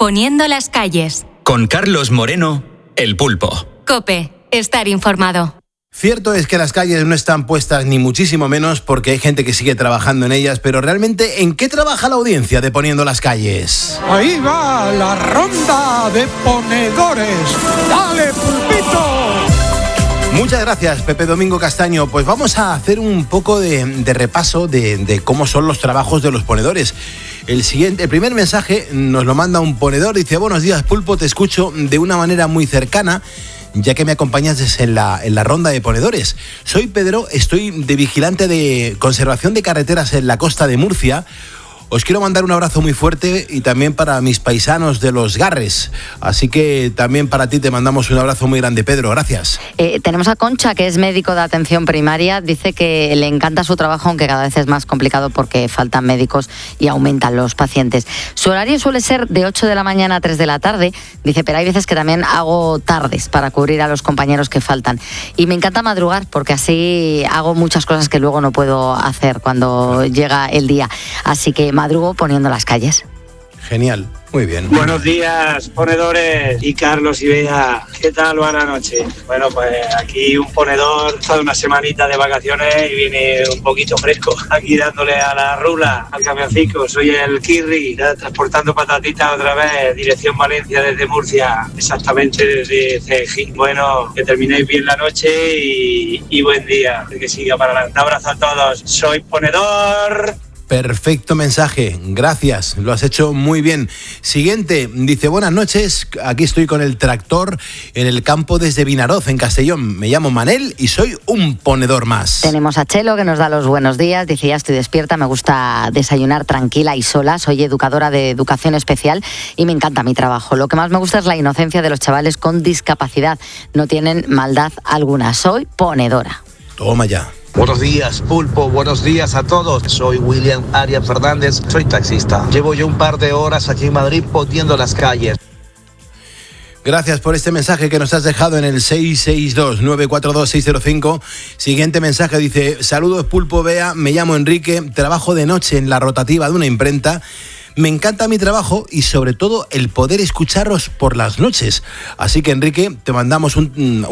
Poniendo las calles. Con Carlos Moreno, El Pulpo. COPE. Estar informado. Cierto es que las calles no están puestas ni muchísimo menos porque hay gente que sigue trabajando en ellas, pero realmente, ¿en qué trabaja la audiencia de Poniendo las calles? Ahí va la ronda de ponedores. ¡Dale, Pulpito! Muchas gracias, Pepe Domingo Castaño. Pues vamos a hacer un poco de repaso de cómo son los trabajos de los ponedores. El primer mensaje nos lo manda un ponedor. Dice: buenos días, Pulpo, te escucho de una manera muy cercana, ya que me acompañas en la ronda de ponedores. Soy Pedro, estoy de vigilante de conservación de carreteras en la costa de Murcia. Os quiero mandar un abrazo muy fuerte y también para mis paisanos de Los Garres. Así que también para ti te mandamos un abrazo muy grande, Pedro. Gracias. Tenemos a Concha, que es médico de atención primaria. Dice que le encanta su trabajo, aunque cada vez es más complicado porque faltan médicos y aumentan los pacientes. Su horario suele ser de 8 de la mañana a 3 de la tarde. Dice, pero hay veces que también hago tardes para cubrir a los compañeros que faltan. Y me encanta madrugar porque así hago muchas cosas que luego no puedo hacer cuando llega el día. Así que madrugo poniendo las calles. Genial, muy bien. Buenos días, ponedores, y Carlos y Bea. ¿Qué tal va la noche? Bueno, pues aquí un ponedor, está de una semanita de vacaciones y viene un poquito fresco. Aquí dándole a la rula, al camioncico. Soy el Kirri, transportando patatitas otra vez, dirección Valencia desde Murcia, exactamente desde Cejín. Bueno, que terminéis bien la noche y buen día. Que siga para adelante. Un abrazo a todos. Soy ponedor. Perfecto mensaje, gracias, lo has hecho muy bien. Siguiente, dice: buenas noches, aquí estoy con el tractor en el campo desde Vinaroz, en Castellón. Me llamo Manel y soy un ponedor más. Tenemos a Chelo, que nos da los buenos días. Dice: ya estoy despierta, me gusta desayunar tranquila y sola. Soy educadora de educación especial y me encanta mi trabajo. Lo que más me gusta es la inocencia de los chavales con discapacidad. No tienen maldad alguna. Soy ponedora. Toma ya. Buenos días, Pulpo, buenos días a todos. Soy William Arias Fernández, soy taxista. Llevo ya un par de horas aquí en Madrid poniendo las calles. Gracias por este mensaje que nos has dejado en el 662-942-605. Siguiente mensaje dice: saludos, Pulpo, Bea, me llamo Enrique, trabajo de noche en la rotativa de una imprenta. Me encanta mi trabajo y sobre todo el poder escucharos por las noches. Así que, Enrique, te mandamos un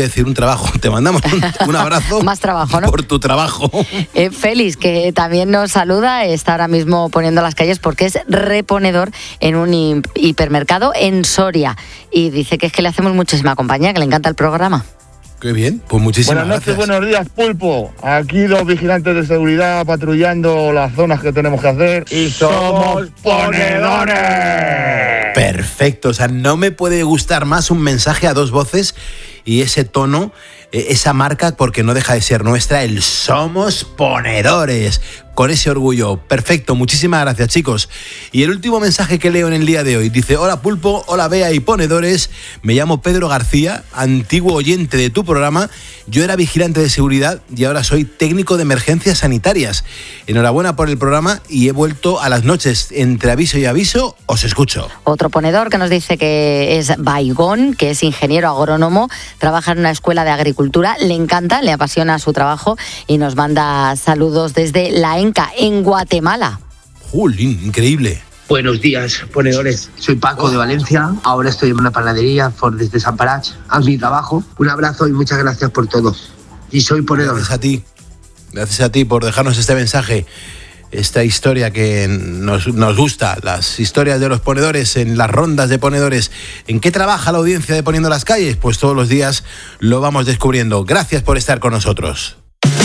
abrazo. Más trabajo, ¿no? Por tu trabajo. Félix, que también nos saluda, está ahora mismo poniendo las calles porque es reponedor en un hipermercado en Soria. Y dice que es que le hacemos muchísima compañía, que le encanta el programa. Qué bien, pues muchísimas gracias. Buenas noches, buenos días, Pulpo. Aquí los vigilantes de seguridad patrullando las zonas que tenemos que hacer y somos ponedores. Perfecto, o sea, no me puede gustar más un mensaje a dos voces y ese tono, esa marca, porque no deja de ser nuestra, el somos ponedores. Con ese orgullo. Perfecto, muchísimas gracias, chicos. Y el último mensaje que leo en el día de hoy dice: hola, Pulpo, hola, Bea y ponedores. Me llamo Pedro García, antiguo oyente de tu programa. Yo era vigilante de seguridad y ahora soy técnico de emergencias sanitarias. Enhorabuena por el programa y he vuelto a las noches. Entre aviso y aviso, os escucho. Otro ponedor que nos dice que es Baigón, que es ingeniero agrónomo, trabaja en una escuela de agricultura, le encanta, le apasiona su trabajo y nos manda saludos desde la ENCA, en Guatemala. ¡Jolín, increíble! Buenos días, ponedores. Soy Paco de Valencia. Ahora estoy en una panadería desde Sant Parats, a mi trabajo. Un abrazo y muchas gracias por todo. Y soy ponedor. Gracias a ti. Gracias a ti por dejarnos este mensaje, esta historia que nos gusta, las historias de los ponedores en las rondas de ponedores. ¿En qué trabaja la audiencia de Poniendo las Calles? Pues todos los días lo vamos descubriendo. Gracias por estar con nosotros.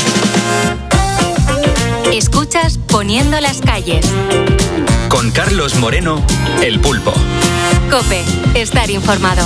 Escuchas Poniendo las Calles. Con Carlos Moreno, El Pulpo. COPE. Estar informado.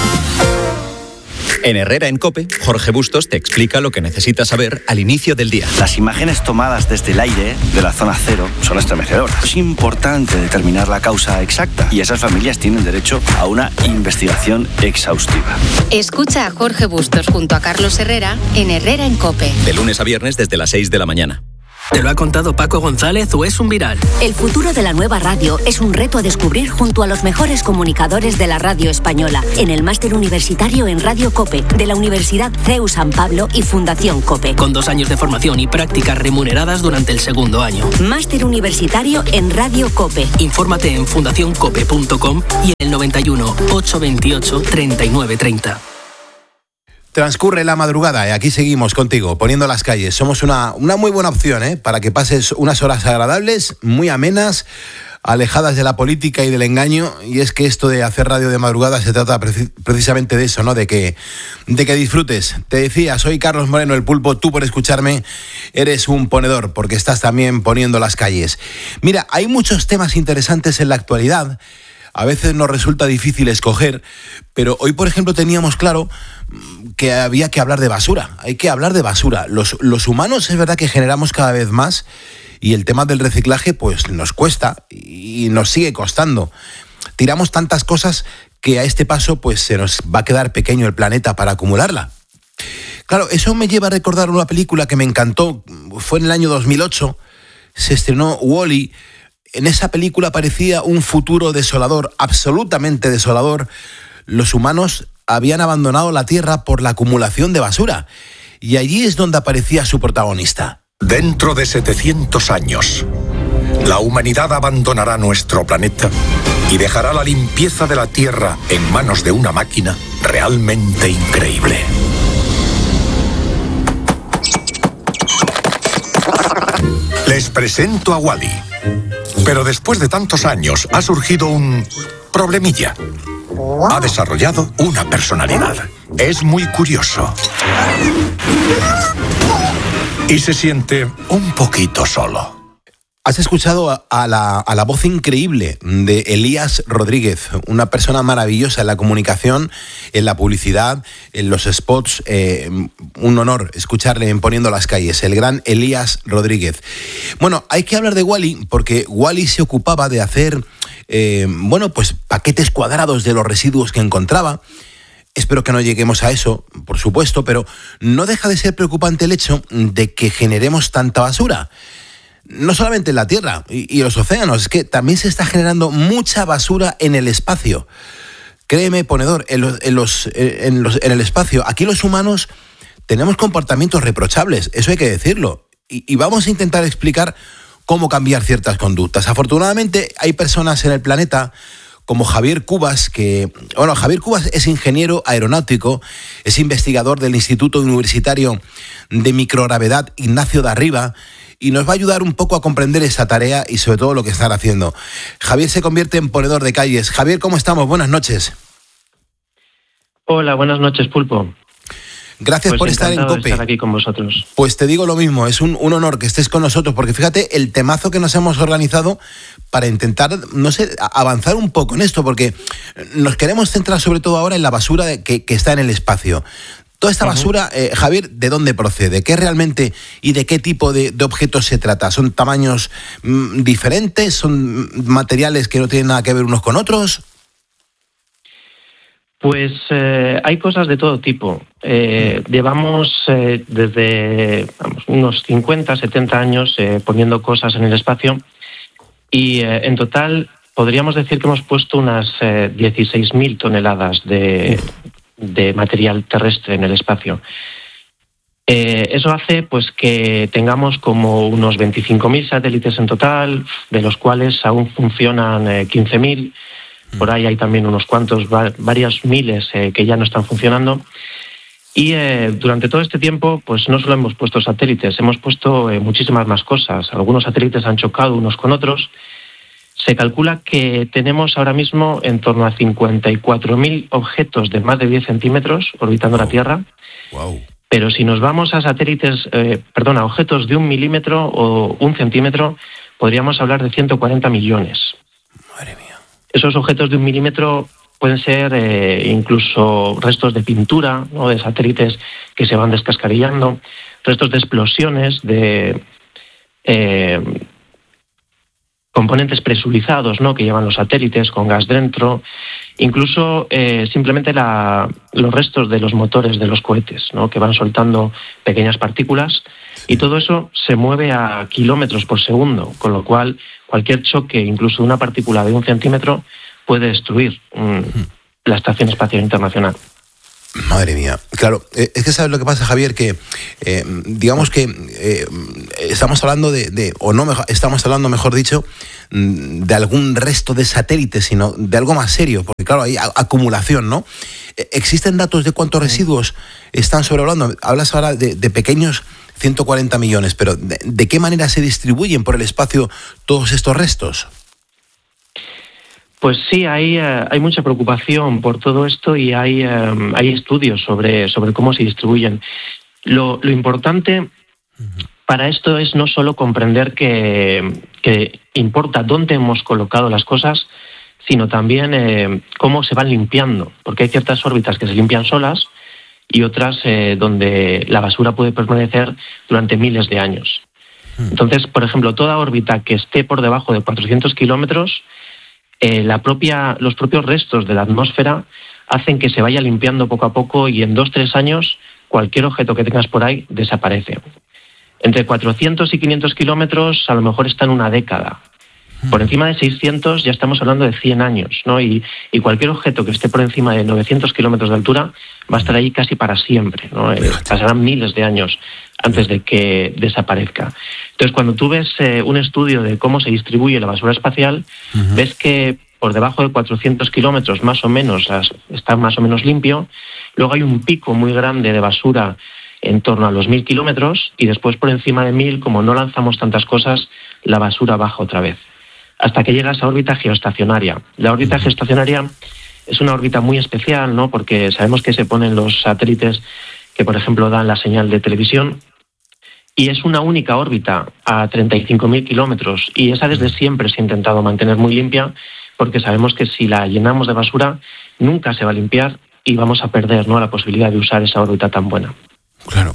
En Herrera en COPE, Jorge Bustos te explica lo que necesitas saber al inicio del día. Las imágenes tomadas desde el aire de la zona cero son estremecedoras. Es importante determinar la causa exacta y esas familias tienen derecho a una investigación exhaustiva. Escucha a Jorge Bustos junto a Carlos Herrera en Herrera en COPE. De lunes a viernes desde las 6 de la mañana. ¿Te lo ha contado Paco González o es un viral? El futuro de la nueva radio es un reto a descubrir junto a los mejores comunicadores de la radio española en el Máster Universitario en Radio COPE de la Universidad CEU San Pablo y Fundación COPE. Con 2 años de formación y prácticas remuneradas durante el segundo año. Máster Universitario en Radio COPE. Infórmate en fundacioncope.com y en el 91 828 3930. Transcurre la madrugada y aquí seguimos contigo, poniendo las calles. Somos una muy buena opción, para que pases unas horas agradables, muy amenas, alejadas de la política y del engaño. Y es que esto de hacer radio de madrugada se trata precisamente de eso, ¿no? De que disfrutes. Te decía, soy Carlos Moreno, el Pulpo. Tú, por escucharme, eres un ponedor, porque estás también poniendo las calles. Mira, hay muchos temas interesantes en la actualidad. A veces nos resulta difícil escoger, pero hoy, por ejemplo, teníamos claro que había que hablar de basura. Hay que hablar de basura. Los humanos es verdad que generamos cada vez más y el tema del reciclaje pues nos cuesta y nos sigue costando. Tiramos tantas cosas que a este paso pues se nos va a quedar pequeño el planeta para acumularla. Claro, eso me lleva a recordar una película que me encantó. Fue en el año 2008, se estrenó Wall-E. En esa película parecía un futuro desolador, absolutamente desolador. Los humanos habían abandonado la Tierra por la acumulación de basura. Y allí es donde aparecía su protagonista. Dentro de 700 años, la humanidad abandonará nuestro planeta y dejará la limpieza de la Tierra en manos de una máquina realmente increíble. Les presento a Wall-E. Pero después de tantos años ha surgido un problemilla. Ha desarrollado una personalidad. Es muy curioso. Y se siente un poquito solo. Has escuchado a la voz increíble de Elías Rodríguez, una persona maravillosa en la comunicación, en la publicidad, en los spots. Un honor escucharle en Poniendo las Calles, el gran Elías Rodríguez. Bueno, hay que hablar de Wall-E porque Wall-E se ocupaba de hacer, pues paquetes cuadrados de los residuos que encontraba. Espero que no lleguemos a eso, por supuesto, pero no deja de ser preocupante el hecho de que generemos tanta basura. No solamente en la Tierra y los océanos, es que también se está generando mucha basura en el espacio. Créeme, ponedor, en el espacio, aquí los humanos tenemos comportamientos reprochables, eso hay que decirlo. Y vamos a intentar explicar cómo cambiar ciertas conductas. Afortunadamente hay personas en el planeta como Javier Cubas, Javier Cubas es ingeniero aeronáutico, es investigador del Instituto Universitario de Microgravedad Ignacio de Arriba, y nos va a ayudar un poco a comprender esa tarea y sobre todo lo que están haciendo. Javier se convierte en ponedor de calles. Javier, ¿cómo estamos? Buenas noches. Hola, buenas noches, Pulpo. Gracias por estar en COPE. Estar aquí con vosotros. Pues te digo lo mismo, es un honor que estés con nosotros, porque fíjate el temazo que nos hemos organizado para intentar, avanzar un poco en esto, porque nos queremos centrar sobre todo ahora en la basura que está en el espacio. Toda esta basura, Javier, ¿de dónde procede? ¿Qué realmente y de qué tipo de objetos se trata? ¿Son tamaños diferentes? ¿Son materiales que no tienen nada que ver unos con otros? Pues hay cosas de todo tipo. Llevamos desde unos 50, 70 años poniendo cosas en el espacio y en total podríamos decir que hemos puesto unas 16.000 toneladas de material terrestre en el espacio. Eso hace pues que tengamos como unos 25.000 satélites en total, de los cuales aún funcionan 15.000. Por ahí hay también unos cuantos, varios miles que ya no están funcionando. Y durante todo este tiempo, pues no solo hemos puesto satélites, hemos puesto muchísimas más cosas. Algunos satélites han chocado unos con otros. Se calcula que tenemos ahora mismo en torno a 54.000 objetos de más de 10 centímetros orbitando la Tierra. Wow. Pero si nos vamos a satélites, a objetos de 1 milímetro o 1 centímetro, podríamos hablar de 140 millones. Madre mía. Esos objetos de 1 milímetro pueden ser incluso restos de pintura, ¿no?, de satélites que se van descascarillando, restos de explosiones, de componentes presurizados, ¿no?, que llevan los satélites con gas dentro, incluso simplemente los restos de los motores de los cohetes, ¿no?, que van soltando pequeñas partículas. Y todo eso se mueve a kilómetros por segundo, con lo cual cualquier choque, incluso de una partícula de 1 centímetro, puede destruir la Estación Espacial Internacional. Madre mía. Claro, es que ¿sabes lo que pasa, Javier? Que digamos que estamos hablando estamos hablando, mejor dicho, de algún resto de satélites, sino de algo más serio, porque claro, hay acumulación, ¿no? ¿Existen datos de cuántos residuos están sobrevolando? Hablas ahora de pequeños 140 millones, pero ¿de qué manera se distribuyen por el espacio todos estos restos? Pues sí, hay mucha preocupación por todo esto y hay estudios sobre cómo se distribuyen. Lo importante para esto es no solo comprender que importa dónde hemos colocado las cosas, sino también cómo se van limpiando, porque hay ciertas órbitas que se limpian solas y otras donde la basura puede permanecer durante miles de años. Entonces, por ejemplo, toda órbita que esté por debajo de 400 kilómetros, los propios restos de la atmósfera hacen que se vaya limpiando poco a poco y en 2-3 años cualquier objeto que tengas por ahí desaparece. Entre 400 y 500 kilómetros a lo mejor está en una década. Por encima de 600 ya estamos hablando de 100 años, ¿no? Y cualquier objeto que esté por encima de 900 kilómetros de altura va a estar ahí casi para siempre, ¿no? Pasarán miles de años antes de que desaparezca. Entonces, cuando tú ves un estudio de cómo se distribuye la basura espacial, ves que por debajo de 400 kilómetros más o menos está más o menos limpio. Luego hay un pico muy grande de basura en torno a los 1000 kilómetros y después por encima de 1000, como no lanzamos tantas cosas, la basura baja otra vez, hasta que llega a esa órbita geoestacionaria. La órbita geoestacionaria es una órbita muy especial, ¿no? Porque sabemos que se ponen los satélites que, por ejemplo, dan la señal de televisión, y es una única órbita a 35.000 kilómetros, y esa desde siempre se ha intentado mantener muy limpia, porque sabemos que si la llenamos de basura, nunca se va a limpiar y vamos a perder, ¿no?, la posibilidad de usar esa órbita tan buena. Claro.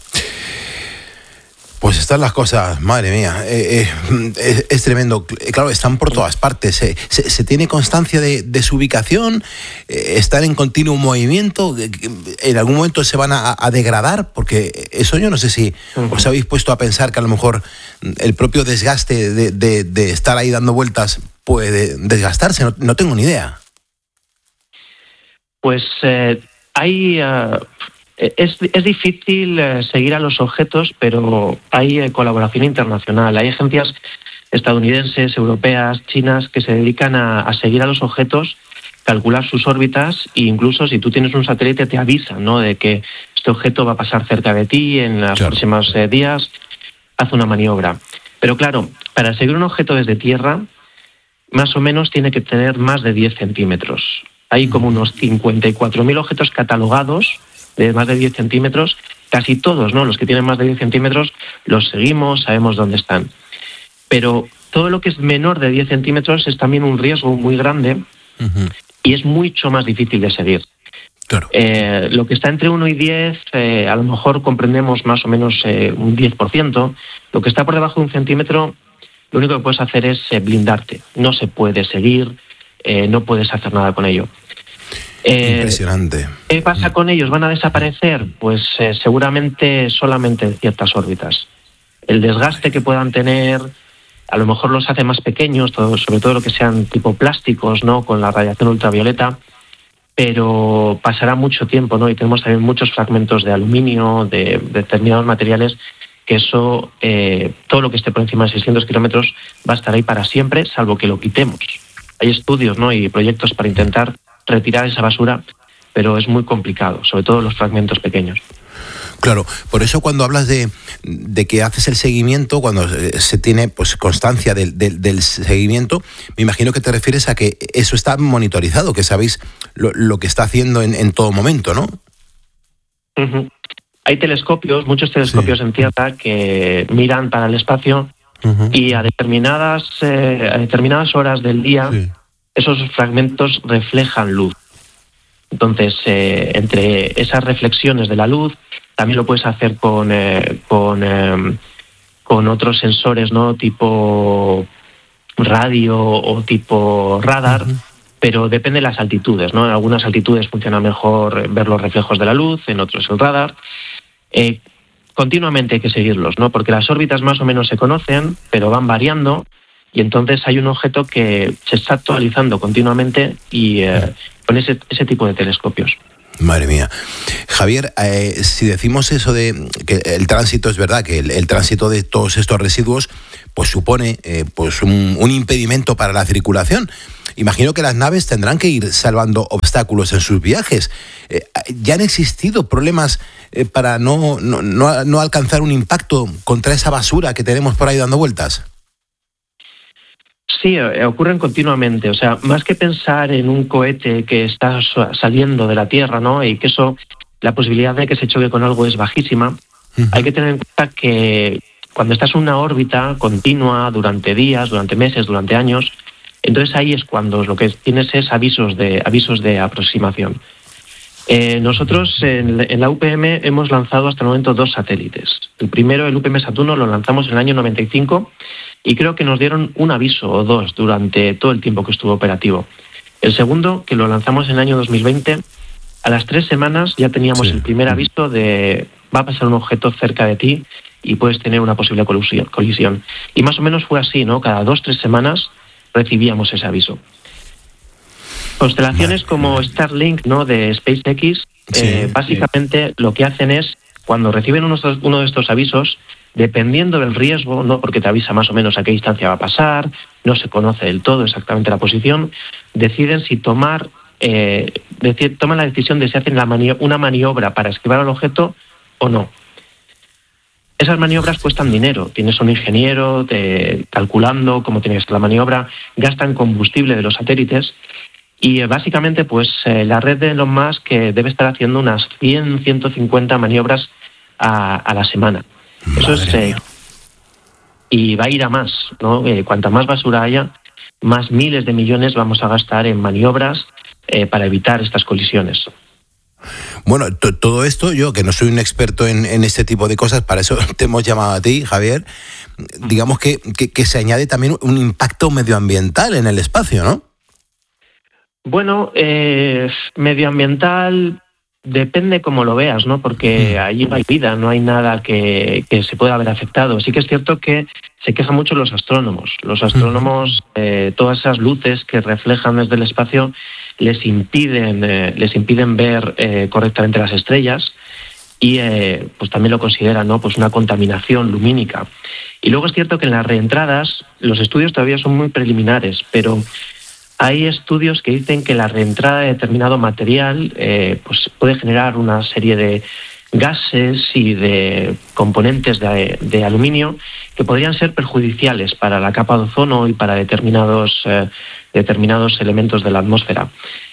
Pues están las cosas, madre mía, es tremendo. Claro, están por todas partes. ¿Se tiene constancia de su ubicación? ¿Están en continuo movimiento? ¿En algún momento se van a degradar? Porque eso yo no sé si os habéis puesto a pensar que a lo mejor el propio desgaste de estar ahí dando vueltas puede desgastarse. No tengo ni idea. Pues es difícil seguir a los objetos, pero hay colaboración internacional. Hay agencias estadounidenses, europeas, chinas, que se dedican a seguir a los objetos, calcular sus órbitas, e incluso si tú tienes un satélite te avisan, ¿no?, de que este objeto va a pasar cerca de ti en los próximos días, hace una maniobra. Pero claro, para seguir un objeto desde tierra, más o menos tiene que tener más de 10 centímetros. Hay como unos 54.000 objetos catalogados de más de 10 centímetros, casi todos, ¿no?, los que tienen más de 10 centímetros, los seguimos, sabemos dónde están. Pero todo lo que es menor de 10 centímetros es también un riesgo muy grande y es mucho más difícil de seguir. Claro. Lo que está entre 1 y 10, a lo mejor comprendemos más o menos un 10%. Lo que está por debajo de 1 centímetro, lo único que puedes hacer es blindarte. No se puede seguir, no puedes hacer nada con ello. Impresionante. ¿Qué pasa con ellos? ¿Van a desaparecer? Pues seguramente solamente en ciertas órbitas. El desgaste que puedan tener a lo mejor los hace más pequeños, sobre todo lo que sean tipo plásticos, ¿no?, con la radiación ultravioleta, pero pasará mucho tiempo, ¿no? Y tenemos también muchos fragmentos de aluminio, de determinados materiales, que eso, todo lo que esté por encima de 600 kilómetros va a estar ahí para siempre, salvo que lo quitemos. Hay estudios, ¿no?, y proyectos para intentar retirar esa basura, pero es muy complicado, sobre todo los fragmentos pequeños. Claro, por eso cuando hablas de que haces el seguimiento, cuando se tiene pues constancia del seguimiento, me imagino que te refieres a que eso está monitorizado, que sabéis lo que está haciendo en todo momento, ¿no? Hay telescopios, muchos telescopios en tierra que miran para el espacio y a determinadas horas del día esos fragmentos reflejan luz. Entonces, entre esas reflexiones de la luz, también lo puedes hacer con otros sensores, ¿no?, tipo radio o tipo radar, pero depende de las altitudes, ¿no? En algunas altitudes funciona mejor ver los reflejos de la luz, en otros el radar. continuamente hay que seguirlos, ¿no? Porque las órbitas más o menos se conocen, pero van variando, y entonces hay un objeto que se está actualizando continuamente y con ese tipo de telescopios. Madre mía. Javier, si decimos eso de que el tránsito, es verdad que el tránsito de todos estos residuos pues supone pues un impedimento para la circulación. Imagino que las naves tendrán que ir salvando obstáculos en sus viajes. ¿Ya han existido problemas para no alcanzar un impacto contra esa basura que tenemos por ahí dando vueltas? Sí, ocurren continuamente. O sea, más que pensar en un cohete que está saliendo de la Tierra, ¿no? Y que eso, la posibilidad de que se choque con algo es bajísima, hay que tener en cuenta que cuando estás en una órbita continua durante días, durante meses, durante años, entonces ahí es cuando lo que tienes es avisos de aproximación. Nosotros en la UPM hemos lanzado hasta el momento 2 satélites. El primero, el UPM Saturno, lo lanzamos en el año 95 y creo que nos dieron un aviso o 2 durante todo el tiempo que estuvo operativo. El segundo, que lo lanzamos en el año 2020, a las 3 semanas ya teníamos el primer aviso de va a pasar un objeto cerca de ti y puedes tener una posible colisión. Y más o menos fue así, ¿no? Cada 2-3 semanas recibíamos ese aviso. Constelaciones como Starlink, ¿no?, de SpaceX, básicamente lo que hacen es, cuando reciben uno de estos avisos, dependiendo del riesgo, ¿no?, porque te avisa más o menos a qué distancia va a pasar, no se conoce del todo exactamente la posición, deciden si toman la decisión de si hacen una maniobra para esquivar al objeto o no. Esas maniobras cuestan dinero. Tienes un ingeniero calculando cómo tiene que ser la maniobra, gastan combustible de los satélites y básicamente pues la red de Elon Musk debe estar haciendo unas 100-150 maniobras a la semana. Eso es y va a ir a más, ¿no? Cuanta más basura haya, más miles de millones vamos a gastar en maniobras para evitar estas colisiones. Bueno, todo esto, yo que no soy un experto en este tipo de cosas, para eso te hemos llamado a ti, Javier, digamos que se añade también un impacto medioambiental en el espacio, ¿no? Bueno, medioambiental depende cómo lo veas, ¿no? Porque allí no hay vida, no hay nada que se pueda haber afectado. Sí que es cierto que se quejan mucho los astrónomos. Los astrónomos, todas esas luces que reflejan desde el espacio les impiden ver correctamente las estrellas y pues también lo consideran, ¿no?, pues una contaminación lumínica. Y luego es cierto que en las reentradas los estudios todavía son muy preliminares, pero hay estudios que dicen que la reentrada de determinado material pues puede generar una serie de gases y de componentes de aluminio que podrían ser perjudiciales para la capa de ozono y para determinados elementos de la atmósfera.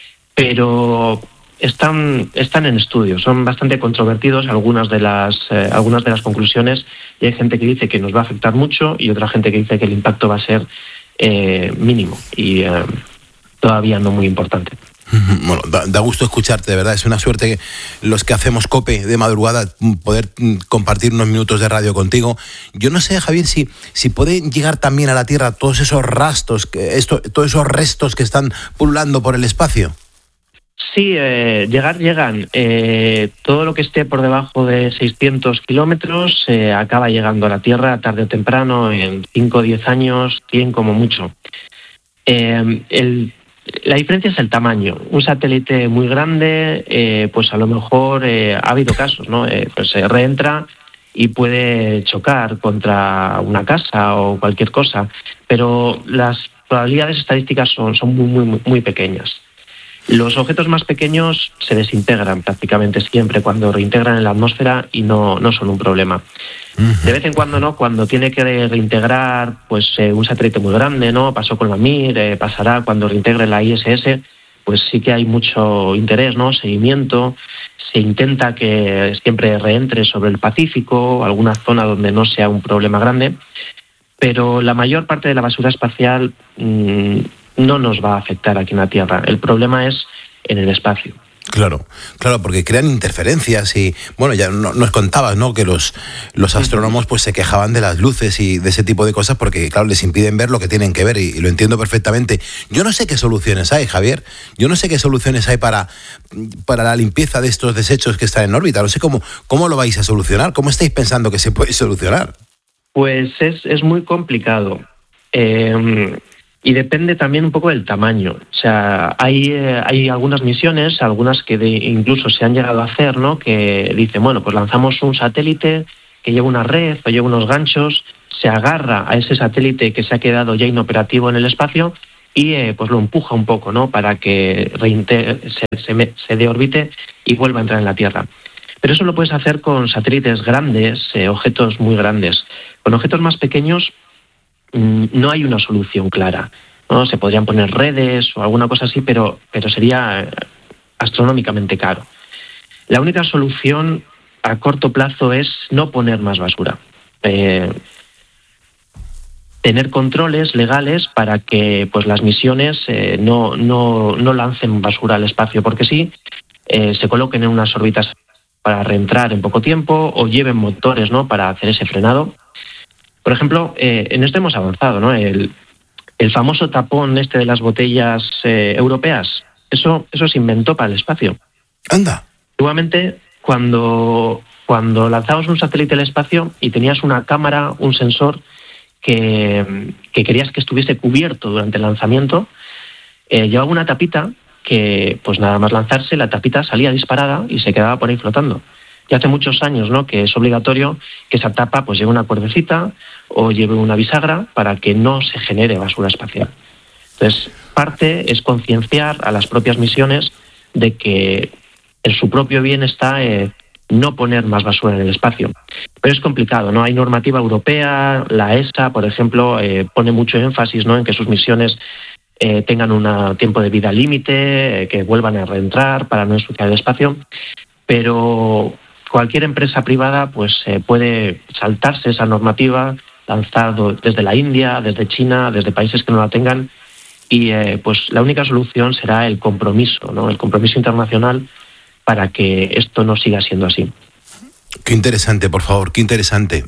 Pero están en estudio, son bastante controvertidos algunas de las conclusiones, y hay gente que dice que nos va a afectar mucho y otra gente que dice que el impacto va a ser mínimo y todavía no muy importante. Bueno, da gusto escucharte, de verdad. Es una suerte que los que hacemos COPE de madrugada poder compartir unos minutos de radio contigo. Yo no sé, Javier, si pueden llegar también a la Tierra todos esos rastros, todos esos restos que están pululando por el espacio. Sí, llegan. Todo lo que esté por debajo de 600 kilómetros acaba llegando a la Tierra tarde o temprano, en 5 o 10 años, 100 como mucho. La diferencia es el tamaño. Un satélite muy grande, pues a lo mejor ha habido casos, ¿no? Pues se reentra y puede chocar contra una casa o cualquier cosa, pero las probabilidades estadísticas son muy, muy pequeñas. Los objetos más pequeños se desintegran prácticamente siempre cuando reintegran en la atmósfera y no son un problema. De vez en cuando, ¿no?, cuando tiene que reintegrar pues un satélite muy grande, ¿no? Pasó con la Mir, pasará cuando reintegre la ISS, pues sí que hay mucho interés, ¿no?, seguimiento. Se intenta que siempre reentre sobre el Pacífico, alguna zona donde no sea un problema grande, pero la mayor parte de la basura espacial no nos va a afectar aquí en la Tierra. El problema es en el espacio. Claro, porque crean interferencias y, bueno, ya nos contabas, ¿no?, que los astrónomos pues se quejaban de las luces y de ese tipo de cosas porque, claro, les impiden ver lo que tienen que ver y lo entiendo perfectamente. Yo no sé qué soluciones hay, Javier, yo no sé qué soluciones hay para la limpieza de estos desechos que están en órbita, no sé cómo lo vais a solucionar, cómo estáis pensando que se puede solucionar. Pues es muy complicado. Y depende también un poco del tamaño. O sea, hay algunas misiones, algunas que incluso se han llegado a hacer, ¿no?, que dicen, bueno, pues lanzamos un satélite que lleva una red o lleva unos ganchos, se agarra a ese satélite que se ha quedado ya inoperativo en el espacio y pues lo empuja un poco, ¿no?, para que se deorbite y vuelva a entrar en la Tierra. Pero eso lo puedes hacer con satélites grandes, objetos muy grandes. Con objetos más pequeños no hay una solución clara, ¿no? Se podrían poner redes o alguna cosa así, pero sería astronómicamente caro. La única solución a corto plazo es no poner más basura. Tener controles legales para que pues las misiones no lancen basura al espacio, porque sí, se coloquen en unas órbitas para reentrar en poco tiempo o lleven motores, ¿no?, para hacer ese frenado. Por ejemplo, en esto hemos avanzado, ¿no? El famoso tapón de las botellas europeas, eso se inventó para el espacio. ¡Anda! Igualmente, cuando lanzabas un satélite al espacio y tenías una cámara, un sensor que querías que estuviese cubierto durante el lanzamiento, llevaba una tapita que, pues nada más lanzarse, la tapita salía disparada y se quedaba por ahí flotando. Y hace muchos años, ¿no?, que es obligatorio que esa tapa pues lleve una cuerdecita o lleve una bisagra para que no se genere basura espacial. Entonces, parte es concienciar a las propias misiones de que en su propio bien está no poner más basura en el espacio. Pero es complicado, ¿no? Hay normativa europea, la ESA, por ejemplo, pone mucho énfasis, ¿no?, en que sus misiones tengan un tiempo de vida límite, que vuelvan a reentrar para no ensuciar el espacio, pero cualquier empresa privada pues puede saltarse esa normativa, lanzar desde la India, desde China, desde países que no la tengan, y pues la única solución será el compromiso, ¿no?, el compromiso internacional para que esto no siga siendo así. Qué interesante, por favor, qué interesante.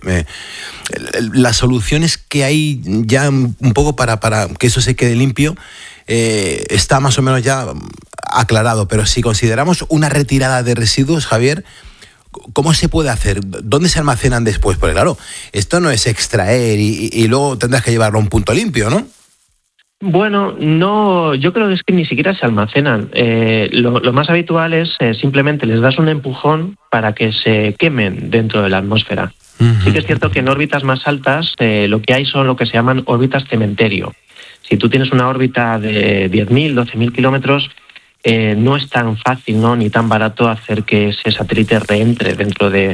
Las soluciones que hay ya un poco para que eso se quede limpio está más o menos ya aclarado, pero si consideramos una retirada de residuos, Javier, ¿cómo se puede hacer? ¿Dónde se almacenan después? Porque claro, esto no es extraer y luego tendrás que llevarlo a un punto limpio, ¿no? Bueno, no, yo creo que es que ni siquiera se almacenan. Lo más habitual es simplemente les das un empujón para que se quemen dentro de la atmósfera. Uh-huh. Sí que es cierto que en órbitas más altas lo que hay son lo que se llaman órbitas cementerio. Si tú tienes una órbita de 10.000, 12.000 kilómetros, no es tan fácil, ¿no?, ni tan barato hacer que ese satélite reentre dentro de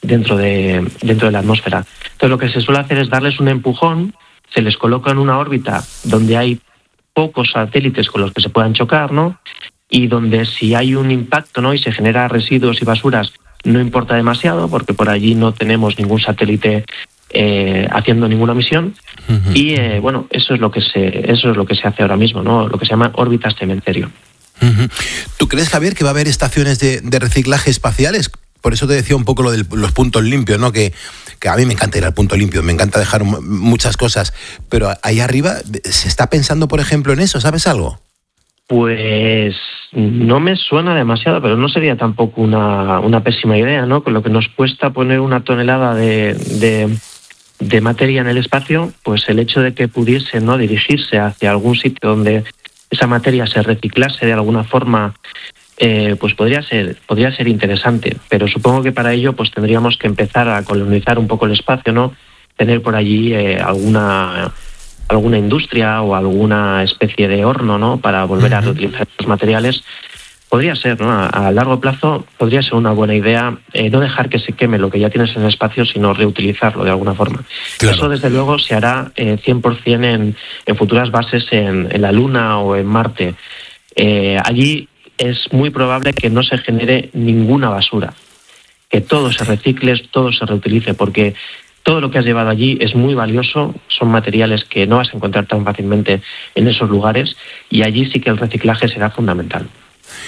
la atmósfera. Entonces lo que se suele hacer es darles un empujón, se les coloca en una órbita donde hay pocos satélites con los que se puedan chocar, ¿no?, y donde si hay un impacto, ¿no?, y se genera residuos y basuras, no importa demasiado porque por allí no tenemos ningún satélite haciendo ninguna misión. Uh-huh. Y bueno, eso es lo que se hace ahora mismo, ¿no?, lo que se llama órbitas cementerio. Uh-huh. ¿Tú crees, Javier, que va a haber estaciones de reciclaje espaciales? Por eso te decía un poco lo de los puntos limpios, ¿no? Que a mí me encanta ir al punto limpio, me encanta dejar muchas cosas, pero ahí arriba se está pensando, por ejemplo, en eso, ¿sabes algo? Pues no me suena demasiado, pero no sería tampoco una pésima idea, ¿no? Con lo que nos cuesta poner una tonelada de materia en el espacio, pues el hecho de que pudiese, ¿no?, dirigirse hacia algún sitio donde esa materia se reciclase de alguna forma, pues podría ser interesante, pero supongo que para ello pues tendríamos que empezar a colonizar un poco el espacio, ¿no? Tener por allí alguna industria o alguna especie de horno, ¿no?, para volver a reutilizar los materiales. Podría ser, ¿no?, a largo plazo podría ser una buena idea no dejar que se queme lo que ya tienes en el espacio, sino reutilizarlo de alguna forma. Claro. Eso desde luego se hará 100% en futuras bases en la Luna o en Marte. Allí es muy probable que no se genere ninguna basura, que todo se recicle, todo se reutilice, porque todo lo que has llevado allí es muy valioso, son materiales que no vas a encontrar tan fácilmente en esos lugares, y allí sí que el reciclaje será fundamental.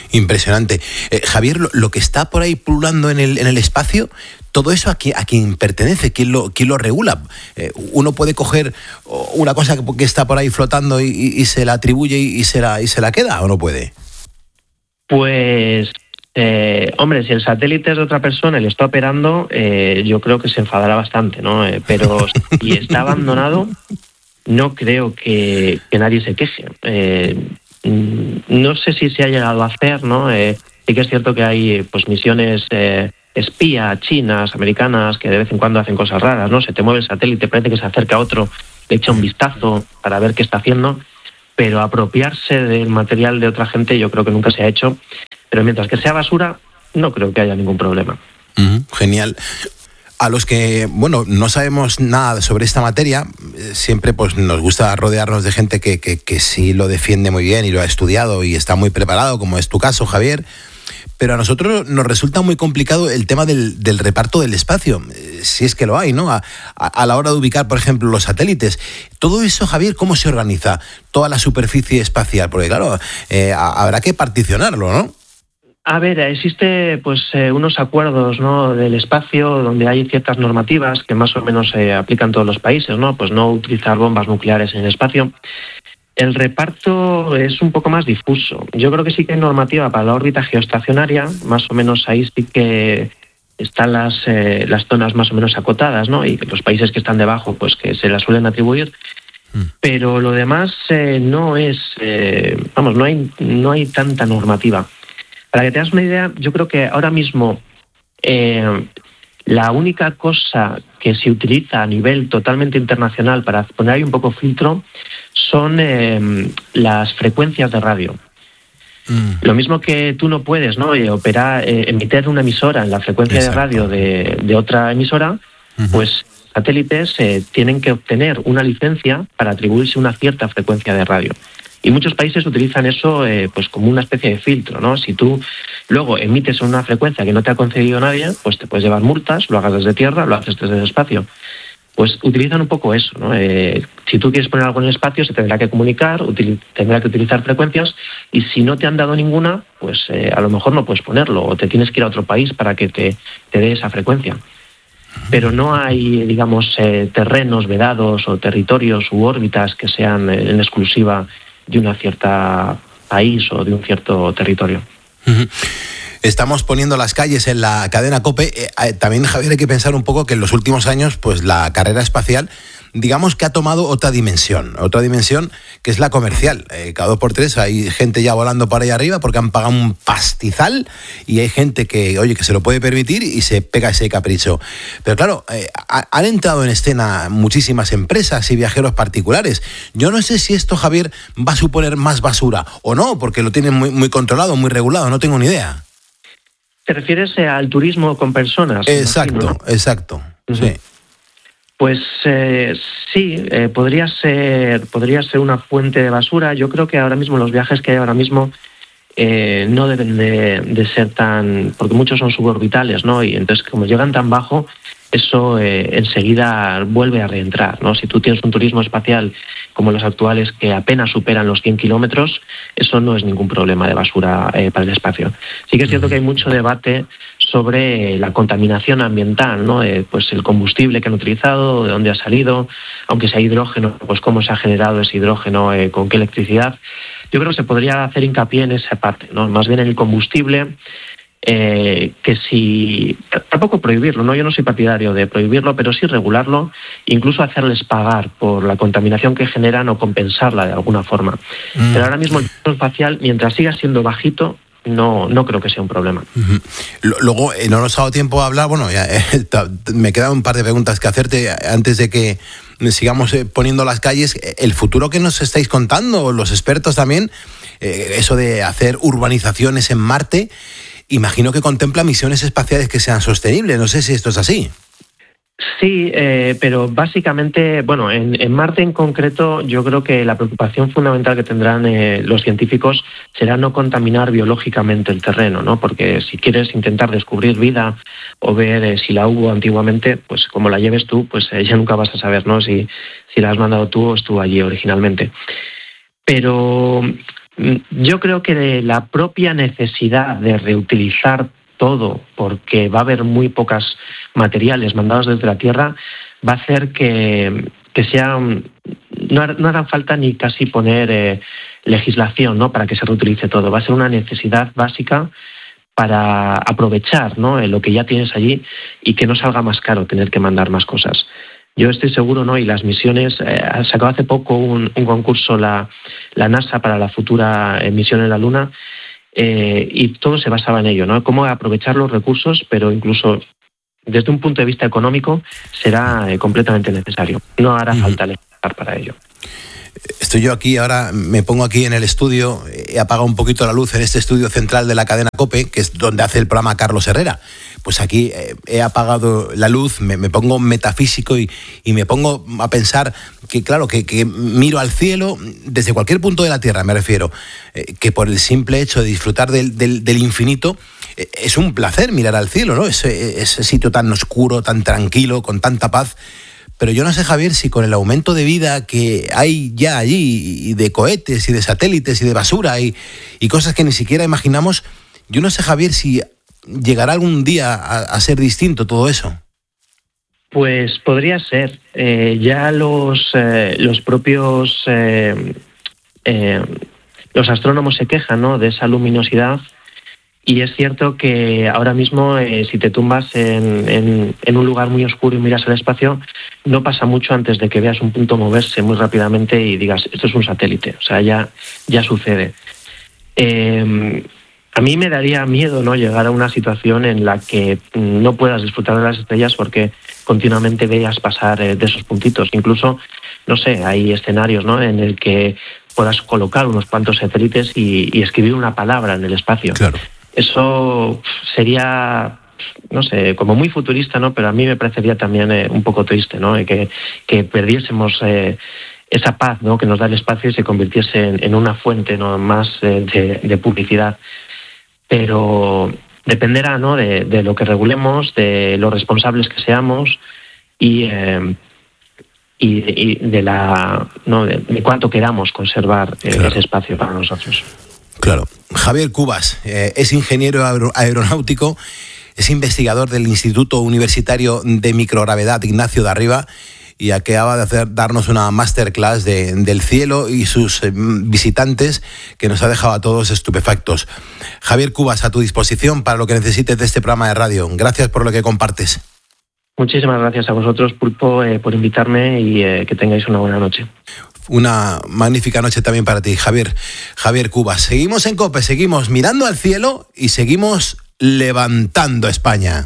Impresionante. Javier, lo que está por ahí pululando en el espacio, todo eso a quién pertenece, quién lo regula. Uno puede coger una cosa que está por ahí flotando y se la atribuye y se la queda, ¿o no puede? Pues, hombre, si el satélite es de otra persona y le está operando, yo creo que se enfadará bastante, ¿no? Pero si está abandonado, no creo que nadie se queje. No sé si se ha llegado a hacer, ¿no? Sí que es cierto que hay pues misiones espía chinas, americanas, que de vez en cuando hacen cosas raras, ¿no? Se te mueve el satélite, parece que se acerca a otro, le echa un vistazo para ver qué está haciendo, pero apropiarse del material de otra gente yo creo que nunca se ha hecho. Pero mientras que sea basura, no creo que haya ningún problema. Genial. A los que, bueno, no sabemos nada sobre esta materia, siempre pues nos gusta rodearnos de gente que sí lo defiende muy bien y lo ha estudiado y está muy preparado, como es tu caso, Javier. Pero a nosotros nos resulta muy complicado el tema del reparto del espacio, si es que lo hay, ¿no? A la hora de ubicar, por ejemplo, los satélites. Todo eso, Javier, ¿cómo se organiza toda la superficie espacial? Porque, claro, habrá que particionarlo, ¿no? A ver, existe pues unos acuerdos, ¿no?, del espacio donde hay ciertas normativas que más o menos se aplican todos los países, ¿no? Pues no utilizar bombas nucleares en el espacio. El reparto es un poco más difuso. Yo creo que sí que hay normativa para la órbita geoestacionaria, más o menos ahí sí que están las zonas más o menos acotadas, ¿no? Y los países que están debajo, pues que se las suelen atribuir. Pero lo demás no es, no hay tanta normativa. Para que te hagas una idea, yo creo que ahora mismo la única cosa que se utiliza a nivel totalmente internacional para poner ahí un poco filtro son las frecuencias de radio. Lo mismo que tú no puedes, ¿no?, emitir una emisora en la frecuencia de radio de otra emisora, pues satélites tienen que obtener una licencia para atribuirse una cierta frecuencia de radio. Y muchos países utilizan eso pues como una especie de filtro, ¿no? Si tú luego emites una frecuencia que no te ha concedido nadie, pues te puedes llevar multas, lo hagas desde tierra, lo haces desde el espacio. Pues utilizan un poco eso, ¿no? Si tú quieres poner algo en el espacio, se tendrá que comunicar, tendrá que utilizar frecuencias, y si no te han dado ninguna, pues a lo mejor no puedes ponerlo, o te tienes que ir a otro país para que te dé esa frecuencia. Pero no hay, digamos, terrenos vedados o territorios u órbitas que sean en exclusiva de una cierta país o de un cierto territorio. Estamos poniendo las calles en la cadena COPE. También, Javier, hay que pensar un poco que en los últimos años, pues la carrera espacial, digamos que ha tomado otra dimensión que es la comercial. Cada 2x3 hay gente ya volando para allá arriba porque han pagado un pastizal, y hay gente que se lo puede permitir y se pega ese capricho. Pero claro, han entrado en escena muchísimas empresas y viajeros particulares. Yo no sé si esto, Javier, va a suponer más basura o no, porque lo tienen muy, muy controlado, muy regulado, no tengo ni idea. ¿Te refieres al turismo con personas? Exacto, imagino, ¿no? Exacto, sí. Pues sí, podría ser una fuente de basura. Yo creo que ahora mismo los viajes que hay ahora mismo no deben de ser tan... porque muchos son suborbitales, ¿no? Y entonces, como llegan tan bajo, eso enseguida vuelve a reentrar, ¿no? Si tú tienes un turismo espacial como los actuales que apenas superan los 100 kilómetros, eso no es ningún problema de basura para el espacio. Sí que es cierto que hay mucho debate sobre la contaminación ambiental, ¿no? Pues el combustible que han utilizado, de dónde ha salido, aunque sea hidrógeno, pues cómo se ha generado ese hidrógeno, con qué electricidad. Yo creo que se podría hacer hincapié en esa parte, ¿no? Más bien en el combustible, que si... tampoco prohibirlo, ¿no? Yo no soy partidario de prohibirlo, pero sí regularlo, incluso hacerles pagar por la contaminación que generan o compensarla de alguna forma. Pero ahora mismo el turismo espacial, mientras siga siendo bajito, no creo que sea un problema. Luego, no nos ha dado tiempo a hablar, me quedan un par de preguntas que hacerte antes de que sigamos poniendo las calles. El futuro que nos estáis contando, los expertos también, eso de hacer urbanizaciones en Marte, imagino que contempla misiones espaciales que sean sostenibles. No sé si esto es así. Sí, pero básicamente, en Marte en concreto, yo creo que la preocupación fundamental que tendrán los científicos será no contaminar biológicamente el terreno, ¿no? Porque si quieres intentar descubrir vida o ver si la hubo antiguamente, pues como la lleves tú, pues ya nunca vas a saber, ¿no? Si la has mandado tú o estuvo allí originalmente. Pero Yo creo que la propia necesidad de reutilizar todo, porque va a haber muy pocos materiales mandados desde la Tierra, va a hacer que sea... No hará falta ni casi poner legislación, ¿no?, para que se reutilice todo. Va a ser una necesidad básica para aprovechar, ¿no?, lo que ya tienes allí y que no salga más caro tener que mandar más cosas. Yo estoy seguro, ¿no?, y las misiones, sacó hace poco un concurso la NASA para la futura misión en la Luna, y todo se basaba en ello, ¿no?, cómo aprovechar los recursos, pero incluso desde un punto de vista económico será completamente necesario. No hará falta legislar para ello. Estoy yo aquí, ahora me pongo aquí en el estudio, he apagado un poquito la luz en este estudio central de la cadena COPE, que es donde hace el programa Carlos Herrera. Pues aquí he apagado la luz, me pongo metafísico y me pongo a pensar que, claro, que miro al cielo desde cualquier punto de la Tierra, me refiero, que por el simple hecho de disfrutar del infinito, es un placer mirar al cielo, ¿no? Ese sitio tan oscuro, tan tranquilo, con tanta paz. Pero yo no sé, Javier, si con el aumento de vida que hay ya allí, y de cohetes, y de satélites, y de basura, y cosas que ni siquiera imaginamos, yo no sé, Javier, si llegará algún día a ser distinto todo eso. Pues podría ser. Ya los propios los astrónomos se quejan, ¿no?, de esa luminosidad. Y es cierto que ahora mismo, si te tumbas en un lugar muy oscuro y miras al espacio, no pasa mucho antes de que veas un punto moverse muy rápidamente y digas, esto es un satélite. O sea, ya sucede. A mí me daría miedo, ¿no?, llegar a una situación en la que no puedas disfrutar de las estrellas porque continuamente veas pasar de esos puntitos. Incluso, no sé, hay escenarios, ¿no?, en el que puedas colocar unos cuantos satélites y escribir una palabra en el espacio. Claro. Eso sería, no sé, como muy futurista, ¿no?, pero a mí me parecería también un poco triste, ¿no?, que perdiésemos esa paz, ¿no?, que nos da el espacio y se convirtiese en una fuente, ¿no?, más de publicidad. Pero dependerá, ¿no?, de lo que regulemos, de los responsables que seamos y de cuánto queramos conservar ese espacio para nosotros. Claro. Javier Cubas es ingeniero aeronáutico, es investigador del Instituto Universitario de Microgravedad Ignacio de Arriba y acaba de darnos una masterclass del cielo y sus visitantes que nos ha dejado a todos estupefactos. Javier Cubas, a tu disposición para lo que necesites de este programa de radio. Gracias por lo que compartes. Muchísimas gracias a vosotros, Pulpo, por invitarme y que tengáis una buena noche. Una magnífica noche también para ti, Javier Cubas. Seguimos en COPE, seguimos mirando al cielo y seguimos levantando España.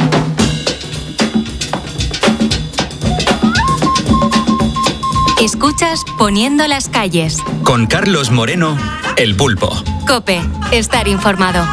Escuchas Poniendo las calles. Con Carlos Moreno, El Pulpo. COPE, estar informado.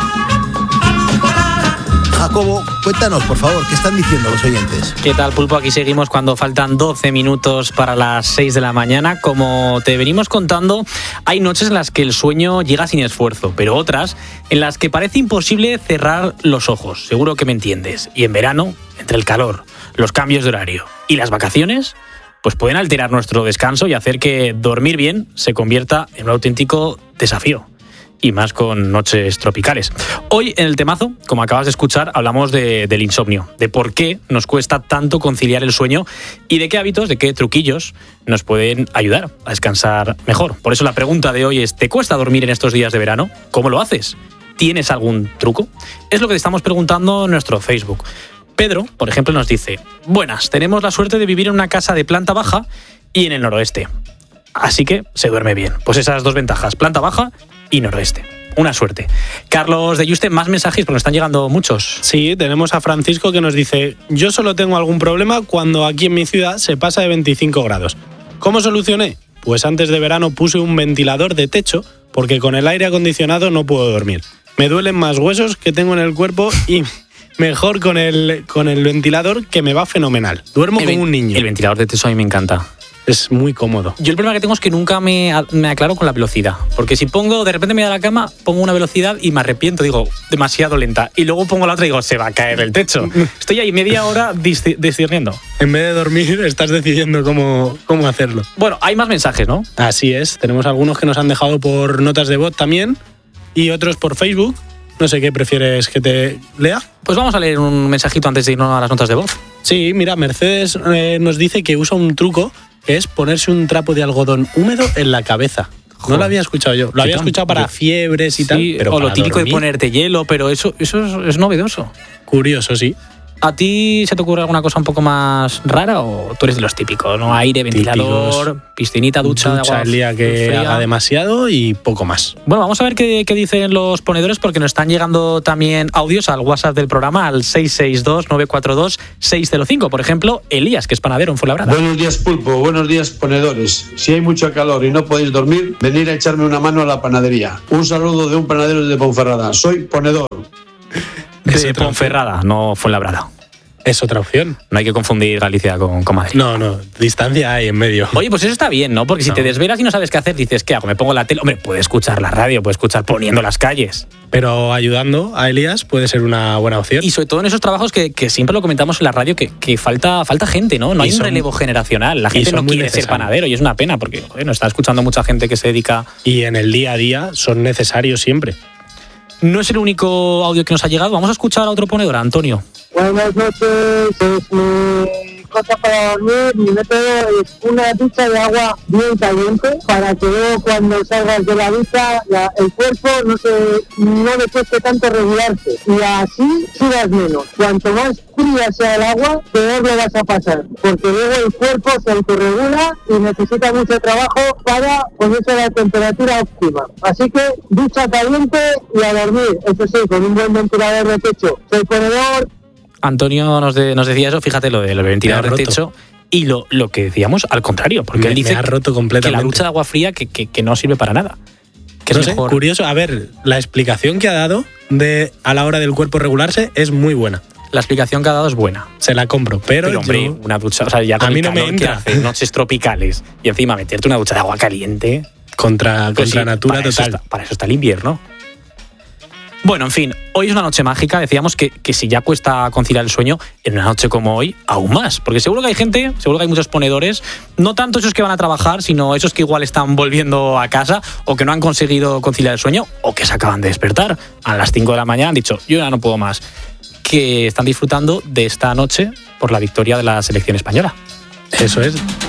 Jacobo, cuéntanos, por favor, ¿qué están diciendo los oyentes? ¿Qué tal, Pulpo? Aquí seguimos cuando faltan 12 minutos para las 6 de la mañana. Como te venimos contando, hay noches en las que el sueño llega sin esfuerzo, pero otras en las que parece imposible cerrar los ojos. Seguro que me entiendes. Y en verano, entre el calor, los cambios de horario y las vacaciones, pues pueden alterar nuestro descanso y hacer que dormir bien se convierta en un auténtico desafío. Y más con noches tropicales. Hoy en el temazo, como acabas de escuchar, hablamos del insomnio, de por qué nos cuesta tanto conciliar el sueño y de qué hábitos, de qué truquillos nos pueden ayudar a descansar mejor. Por eso la pregunta de hoy es, ¿te cuesta dormir en estos días de verano? ¿Cómo lo haces? ¿Tienes algún truco? Es lo que te estamos preguntando en nuestro Facebook. Pedro, por ejemplo, nos dice, buenas, tenemos la suerte de vivir en una casa de planta baja y en el noroeste. Así que se duerme bien. Pues esas dos ventajas, planta baja y noroeste. Una suerte. Carlos de Yuste, más mensajes porque nos están llegando muchos. Sí, tenemos a Francisco que nos dice, yo solo tengo algún problema cuando aquí en mi ciudad se pasa de 25 grados. ¿Cómo solucioné? Pues antes de verano puse un ventilador de techo porque con el aire acondicionado no puedo dormir. Me duelen más huesos que tengo en el cuerpo y mejor con el ventilador, que me va fenomenal. Duermo como un niño. El ventilador de techo a mí me encanta. Es muy cómodo. Yo el problema que tengo es que nunca me aclaro con la velocidad. Porque si pongo, de repente me da la cama, pongo una velocidad y me arrepiento, digo, demasiado lenta. Y luego pongo la otra y digo, se va a caer el techo. Estoy ahí media hora discerniendo. En vez de dormir, estás decidiendo cómo hacerlo. Bueno, hay más mensajes, ¿no? Así es. Tenemos algunos que nos han dejado por notas de voz también y otros por Facebook. No sé qué prefieres que te lea. Pues vamos a leer un mensajito antes de irnos a las notas de voz. Sí, mira, Mercedes nos dice que usa un truco que es ponerse un trapo de algodón húmedo en la cabeza. No lo había escuchado yo. Lo había escuchado para fiebres y tal. Pero o lo típico dormir, de ponerte hielo, pero eso es novedoso. Curioso, sí. ¿A ti se te ocurre alguna cosa un poco más rara o tú eres de los típicos, ¿no? Aire, ventilador, piscinita, ducha de agua el día que fría. Haga demasiado y poco más. Bueno, vamos a ver qué dicen los ponedores porque nos están llegando también audios al WhatsApp del programa al 662-942-605. Por ejemplo, Elías, que es panadero en Fuenlabrada. Buenos días, Pulpo. Buenos días, ponedores. Si hay mucho calor y no podéis dormir, venid a echarme una mano a la panadería. Un saludo de un panadero de Ponferrada. Soy ponedor. De Ponferrada, no Fuenlabrada. Es otra opción. No hay que confundir Galicia con Madrid. No, distancia hay en medio. Oye, pues eso está bien, ¿no? Porque si te desvelas y no sabes qué hacer, dices, ¿qué hago? ¿Me pongo la tele? Hombre, puedes escuchar la radio, puedes escuchar Poniendo las Calles. Pero ayudando a Elías puede ser una buena opción. Y sobre todo en esos trabajos que siempre lo comentamos en la radio, que falta gente, ¿no? No hay un relevo generacional. La gente no quiere ser panadero y es una pena porque nos está escuchando mucha gente que se dedica... Y en el día a día son necesarios siempre. No es el único audio que nos ha llegado. Vamos a escuchar a otro ponedor, Antonio. Buenas noches, pues mi cosa para dormir, mi método es una ducha de agua bien caliente para que luego cuando salgas de la ducha el cuerpo no le cueste tanto regularse y así sudas menos. Cuanto más fría sea el agua, peor lo vas a pasar, porque luego el cuerpo se autorregula y necesita mucho trabajo para ponerse a la temperatura óptima. Así que ducha caliente y a dormir, eso sí, con un buen ventilador de techo. Soy ponedor. Antonio nos decía eso, fíjate lo del ventilador de techo y lo que decíamos al contrario, porque él dice que la ducha de agua fría que no sirve para nada. Que no es sé, mejor. Curioso, a ver, la explicación que ha dado a la hora del cuerpo regularse es muy buena. La explicación que ha dado es buena. Se la compro, pero hombre, una ducha, o sea, ya a mí no me entra. Que hace noches tropicales y encima meterte una ducha de agua caliente contra natura total. Para eso está el invierno. Bueno, en fin, hoy es una noche mágica. Decíamos que si ya cuesta conciliar el sueño, en una noche como hoy, aún más. Porque seguro que hay muchos ponedores, no tanto esos que van a trabajar, sino esos que igual están volviendo a casa o que no han conseguido conciliar el sueño o que se acaban de despertar a las 5 de la mañana, han dicho, yo ya no puedo más. Que están disfrutando de esta noche por la victoria de la selección española. Eso es.